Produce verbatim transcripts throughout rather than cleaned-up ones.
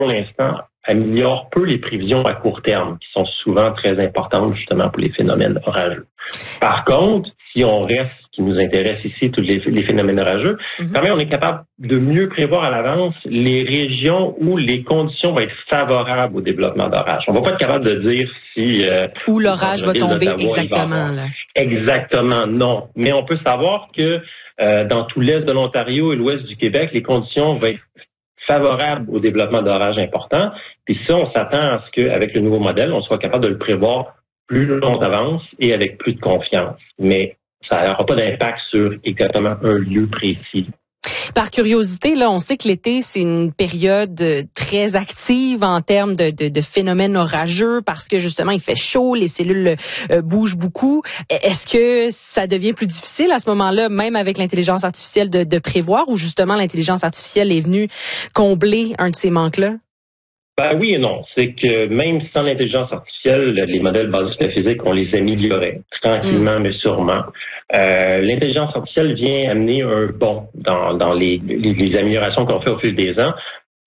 l'instant, améliore peu les prévisions à court terme, qui sont souvent très importantes justement pour les phénomènes orageux. Par contre, si on reste, ce qui nous intéresse ici, tous les, les phénomènes orageux, mm-hmm. quand même, on est capable de mieux prévoir à l'avance les régions où les conditions vont être favorables au développement d'orages. On va pas être capable de dire si... Euh, où l'orage va tomber exactement. Là. Exactement, non. Mais on peut savoir que euh, dans tout l'est de l'Ontario et l'ouest du Québec, les conditions vont être favorables au développement d'orages importants. Puis ça, on s'attend à ce qu'avec le nouveau modèle, on soit capable de le prévoir plus long d'avance et avec plus de confiance. Mais ça n'aura pas d'impact sur exactement un lieu précis. Par curiosité, là, on sait que l'été, c'est une période très active en termes de, de, de phénomènes orageux parce que justement, il fait chaud, les cellules euh, bougent beaucoup. Est-ce que ça devient plus difficile à ce moment-là, même avec l'intelligence artificielle, de, de prévoir ou justement l'intelligence artificielle est venue combler un de ces manques-là? Ben oui et non. C'est que même sans l'intelligence artificielle, les modèles basés sur la physique, on les améliorait tranquillement mmh. mais sûrement. Euh, l'intelligence artificielle vient amener un bond dans, dans les, les, les améliorations qu'on fait au fil des ans.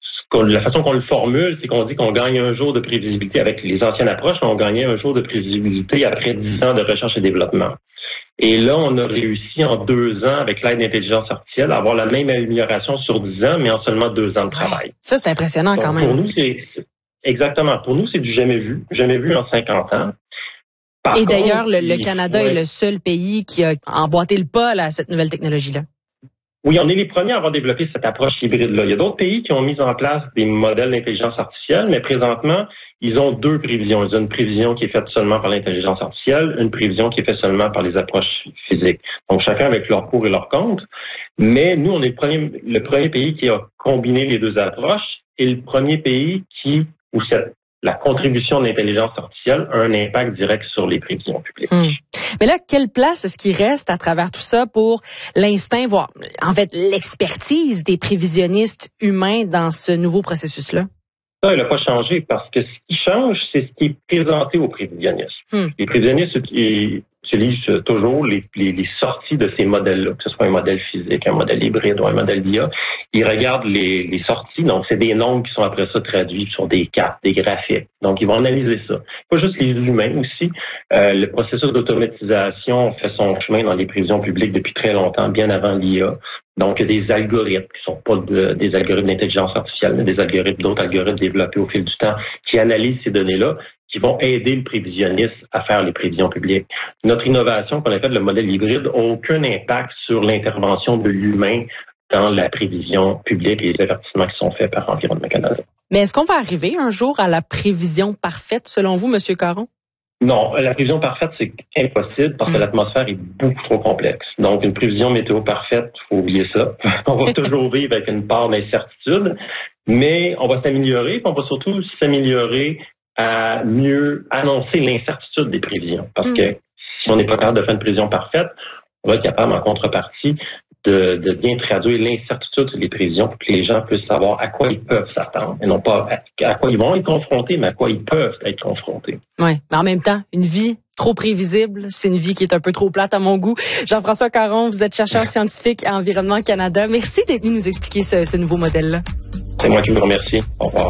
La façon qu'on le formule, c'est qu'on dit qu'on gagne un jour de prévisibilité avec les anciennes approches, on gagnait un jour de prévisibilité après dix ans de recherche et développement. Et là, on a réussi en deux ans, avec l'aide d'intelligence artificielle, à avoir la même amélioration sur dix ans, mais en seulement deux ans de travail. Ça, c'est impressionnant Donc, quand même. Pour nous, c'est exactement. Pour nous, c'est du jamais vu, jamais vu en cinquante ans. Par Et contre, d'ailleurs, le, le Canada ouais. est le seul pays qui a emboîté le pas là, à cette nouvelle technologie-là. Oui, on est les premiers à avoir développé cette approche hybride-là. Il y a d'autres pays qui ont mis en place des modèles d'intelligence artificielle, mais présentement, ils ont deux prévisions. Ils ont une prévision qui est faite seulement par l'intelligence artificielle, une prévision qui est faite seulement par les approches physiques. Donc, chacun avec leur pour et leur contre. Mais nous, on est le premier, le premier pays qui a combiné les deux approches et le premier pays qui, où cette la contribution de l'intelligence artificielle a un impact direct sur les prévisions publiques. Hum. Mais là, quelle place est-ce qu'il reste à travers tout ça pour l'instinct, voire en fait l'expertise des prévisionnistes humains dans ce nouveau processus-là? Ça, il n'a pas changé parce que ce qui change, c'est ce qui est présenté aux prévisionnistes. Hum. Les prévisionnistes utilisent toujours les, les, les sorties de ces modèles-là, que ce soit un modèle physique, un modèle hybride ou un modèle d'I A. Ils regardent les, les sorties, donc c'est des nombres qui sont après ça traduits sur des cartes, des graphiques. Donc, ils vont analyser ça. Pas juste les humains aussi. Euh, le processus d'automatisation fait son chemin dans les prévisions publiques depuis très longtemps, bien avant l'I A. Donc, il y a des algorithmes qui sont pas de, des algorithmes d'intelligence artificielle, mais des algorithmes, d'autres algorithmes développés au fil du temps qui analysent ces données-là, qui vont aider le prévisionniste à faire les prévisions publiques. Notre innovation qu'on a faite, le modèle hybride, n'a aucun impact sur l'intervention de l'humain dans la prévision publique et les avertissements qui sont faits par Environnement Canada. Mais est-ce qu'on va arriver un jour à la prévision parfaite, selon vous, M. Caron? Non, la prévision parfaite, c'est impossible parce que mmh. l'atmosphère est beaucoup trop complexe. Donc, une prévision météo parfaite, il faut oublier ça. On va toujours vivre avec une part d'incertitude, mais on va s'améliorer, puis on va surtout s'améliorer à mieux annoncer l'incertitude des prévisions. Parce mmh. que si on n'est pas capable de faire une prévision parfaite, on va être capable, en contrepartie, de, de bien traduire l'incertitude des prévisions pour que les gens puissent savoir à quoi ils peuvent s'attendre et non pas à, à quoi ils vont être confrontés, mais à quoi ils peuvent être confrontés. Oui, mais en même temps, une vie trop prévisible, c'est une vie qui est un peu trop plate à mon goût. Jean-François Caron, vous êtes chercheur scientifique à Environnement Canada. Merci d'être venu nous expliquer ce, ce nouveau modèle-là. C'est moi qui vous remercie. Au revoir.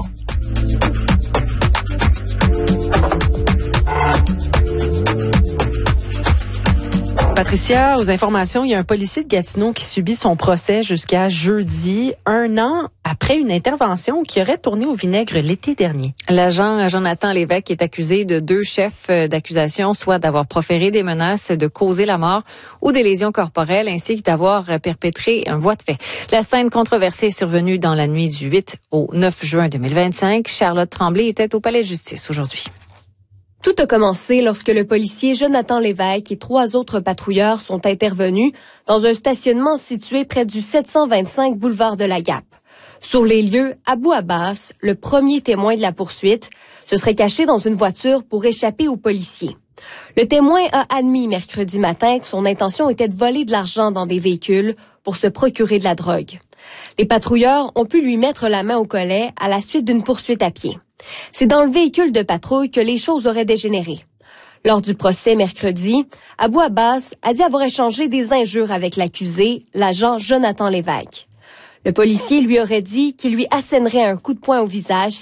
Patricia, aux informations, il y a un policier de Gatineau qui subit son procès jusqu'à jeudi, un an après une intervention qui aurait tourné au vinaigre l'été dernier. L'agent Jonathan Lévesque est accusé de deux chefs d'accusation, soit d'avoir proféré des menaces, de causer la mort ou des lésions corporelles, ainsi que d'avoir perpétré un voie de fait. La scène controversée est survenue dans la nuit du huit au neuf juin deux mille vingt-cinq. Charlotte Tremblay était au palais de justice aujourd'hui. Tout a commencé lorsque le policier Jonathan Lévesque et trois autres patrouilleurs sont intervenus dans un stationnement situé près du sept cent vingt-cinq boulevard de la Gap. Sur les lieux, Abou Abbas, le premier témoin de la poursuite, se serait caché dans une voiture pour échapper aux policiers. Le témoin a admis mercredi matin que son intention était de voler de l'argent dans des véhicules pour se procurer de la drogue. Les patrouilleurs ont pu lui mettre la main au collet à la suite d'une poursuite à pied. C'est dans le véhicule de patrouille que les choses auraient dégénéré. Lors du procès mercredi, Abou Abbas a dit avoir échangé des injures avec l'accusé, l'agent Jonathan Lévesque. Le policier lui aurait dit qu'il lui assènerait un coup de poing au visage